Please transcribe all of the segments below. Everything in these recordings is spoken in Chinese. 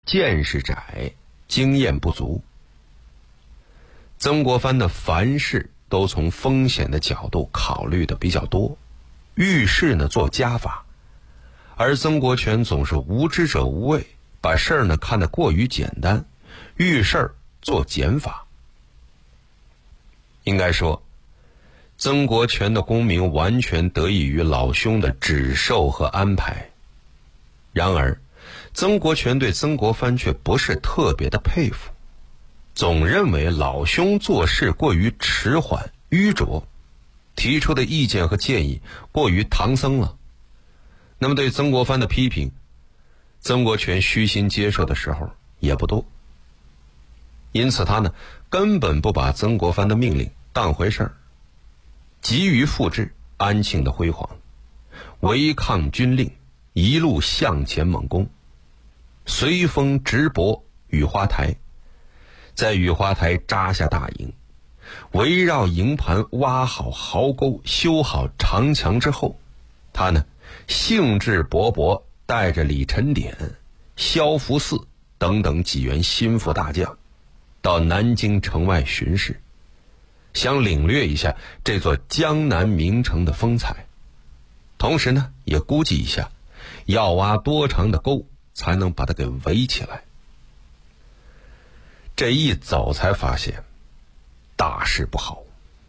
见识窄，经验不足。曾国藩的凡事都从风险的角度考虑的比较多，遇事呢做加法，而曾国荃总是无知者无畏，把事儿呢看得过于简单，遇事儿做减法。应该说，曾国荃的功名完全得益于老兄的指授和安排。然而，曾国荃对曾国藩却不是特别的佩服，总认为老兄做事过于迟缓迂拙，提出的意见和建议过于唐僧了。那么对曾国藩的批评，曾国荃虚心接受的时候也不多，因此他呢根本不把曾国藩的命令当回事儿，急于复制安庆的辉煌，违抗军令，一路向前猛攻，随风直搏雨花台，在雨花台扎下大营，围绕营盘挖好壕沟，修好长墙之后，他呢兴致勃勃带着李晨典、萧福嗣等等几员心腹大将到南京城外巡视，想领略一下这座江南名城的风采，同时呢也估计一下要挖多长的沟才能把它给围起来。这一走才发现大事不好。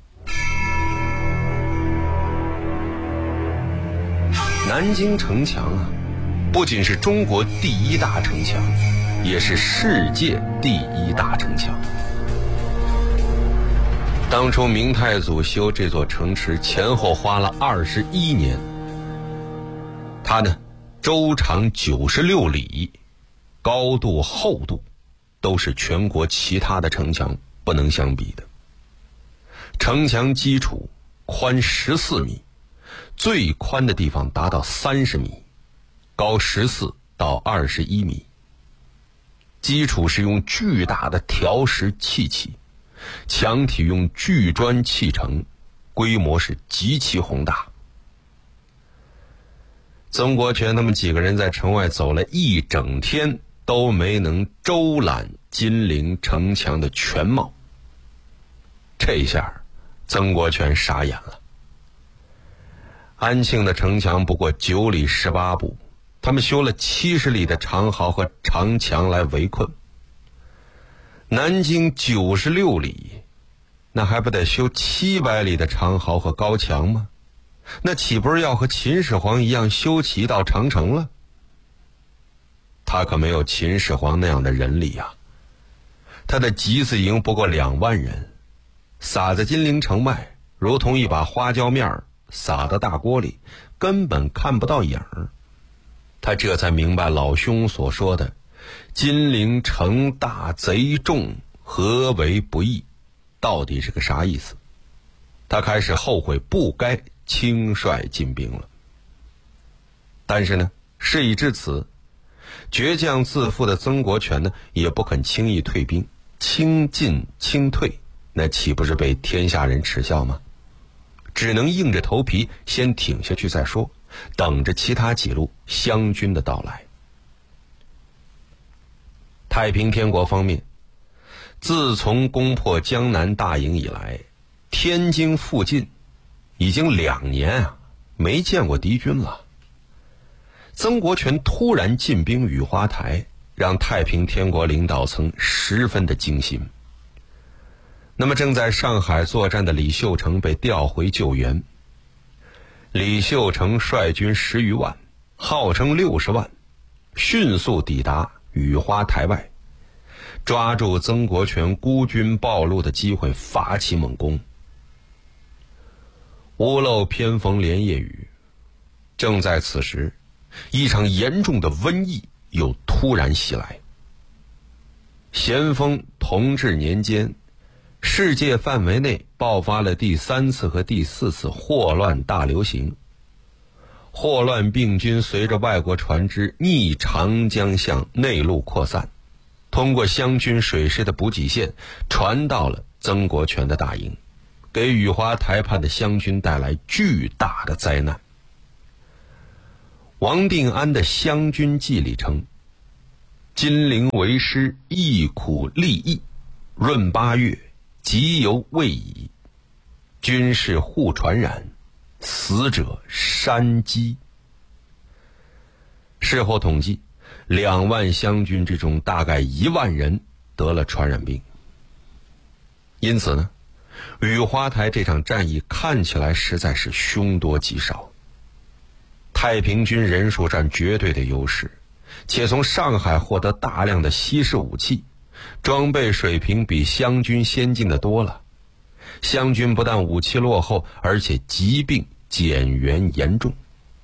南京城墙啊，不仅是中国第一大城墙，也是世界第一大城墙。当初明太祖修这座城池前后花了21年，它呢周长96里，高度厚度都是全国其他的城墙不能相比的。城墙基础宽14米，最宽的地方达到30米，高14到21米。基础是用巨大的条石砌起，墙体用巨砖砌成，规模是极其宏大。曾国荃他们几个人在城外走了一整天，都没能周览金陵城墙的全貌。这下曾国荃傻眼了。安庆的城墙不过9里18步，他们修了70里的长壕和长墙来围困。南京96里，那还不得修700里的长壕和高墙吗？那岂不是要和秦始皇一样修起一道长城了？他可没有秦始皇那样的人力啊，他的集子营不过2万人，撒在金陵城外，如同一把花椒面撒到大锅里，根本看不到影儿。他这才明白老兄所说的金陵城大贼众，何为不义到底是个啥意思。他开始后悔不该轻率进兵了。但是呢，事已至此，倔强自负的曾国荃呢也不肯轻易退兵，轻进轻退，那岂不是被天下人耻笑吗？只能硬着头皮先挺下去再说，等着其他几路湘军的到来。太平天国方面，自从攻破江南大营以来，天津附近已经2年没见过敌军了。曾国荃突然进兵雨花台，让太平天国领导层十分的惊心。那么正在上海作战的李秀成被调回救援。李秀成率军10余万，号称60万，迅速抵达雨花台外，抓住曾国荃孤军暴露的机会，发起猛攻。屋漏偏逢连夜雨，正在此时，一场严重的瘟疫又突然袭来。咸丰同治年间，世界范围内爆发了第3次和第4次霍乱大流行。霍乱病菌随着外国船只逆长江向内陆扩散，通过湘军水师的补给线传到了曾国荃的大营，给雨花台畔的湘军带来巨大的灾难。王定安的湘军记里称， 金陵为师，忆苦立义。闰8月，即犹未已。军士互传染，死者山积。事后统计，2万湘军之中，大概1万人得了传染病。因此呢，雨花台这场战役看起来实在是凶多吉少。太平军人数占绝对的优势，且从上海获得大量的西式武器，装备水平比湘军先进的多了。湘军不但武器落后，而且疾病减员严重。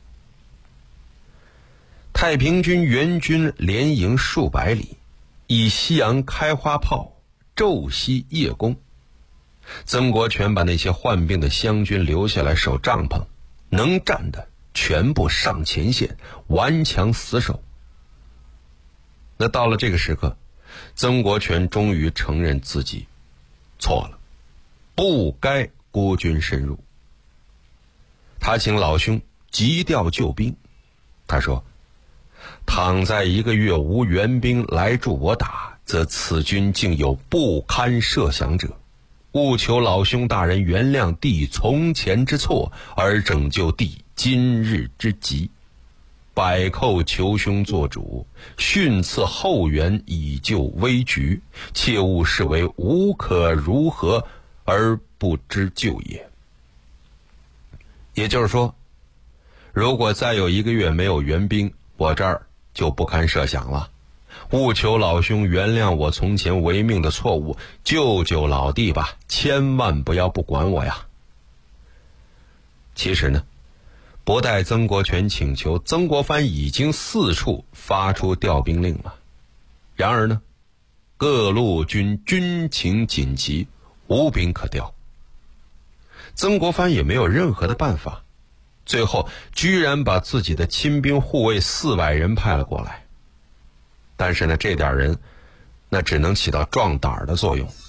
太平军援军连营数百里，以西洋开花炮昼夕夜攻。曾国荃把那些患病的湘军留下来守帐篷，能战的全部上前线，顽强死守。那到了这个时刻，曾国荃终于承认自己错了，不该孤军深入。他请老兄急调救兵。他说，倘在1个月无援兵来助我打，则此军竟有不堪设想者，务求老兄大人原谅弟从前之错，而拯救弟今日之急。百寇求兄做主，训赐后援以救危局，切勿视为无可如何而不知救也。也就是说，如果再有1个月没有援兵，我这儿就不堪设想了。务求老兄原谅我从前违命的错误，救救老弟吧，千万不要不管我呀。其实呢，不待曾国荃请求，曾国藩已经4处发出调兵令了。然而呢，各路军情紧急，无兵可调。曾国藩也没有任何的办法，最后居然把自己的亲兵护卫400人派了过来。但是呢，这点人那只能起到壮胆的作用。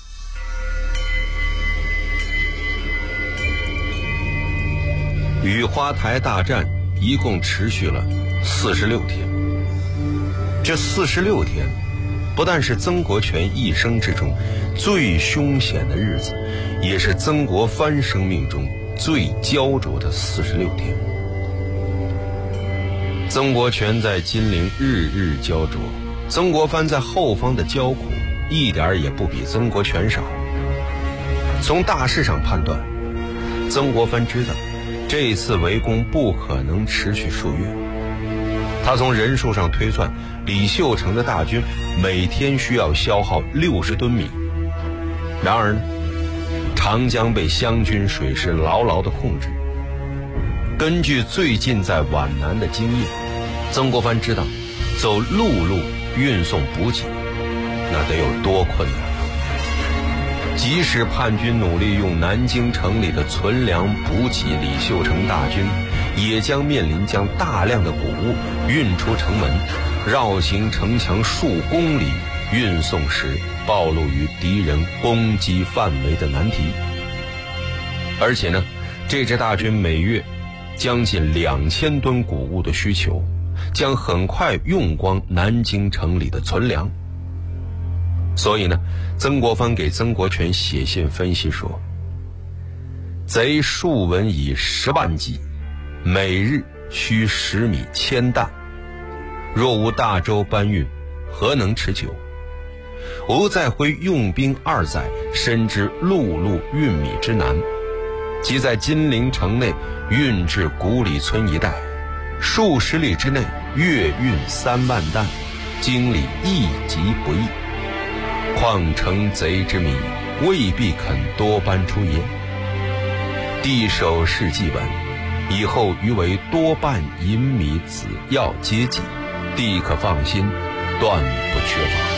雨花台大战一共持续了46天。这46天不但是曾国荃一生之中最凶险的日子，也是曾国藩生命中最焦灼的46天。曾国荃在金陵日日焦灼，曾国藩在后方的焦苦一点也不比曾国荃少。从大势上判断，曾国藩知道这次围攻不可能持续数月。他从人数上推算，李秀成的大军每天需要消耗60吨米。然而呢，长江被湘军水师牢牢地控制。根据最近在皖南的经验，曾国藩知道走陆路运送补给那得有多困难。即使叛军努力用南京城里的存粮补给李秀成大军，也将面临将大量的谷物运出城门，绕行城墙数公里运送时暴露于敌人攻击范围的难题。而且呢，这支大军每月将近2000吨谷物的需求，将很快用光南京城里的存粮。所以呢，曾国藩给曾国荃写信分析说，贼数闻以10万计，每日需10米1000担，若无大舟搬运，何能持久？吾再回用兵2载，深知陆路运米之难，即在金陵城内运至古里村一带，数十里之内月运3万担，经理一级不易。况城贼之米，未必肯多搬出也。地守事既稳，以后余为多半银米子药接济，地可放心，断不缺乏。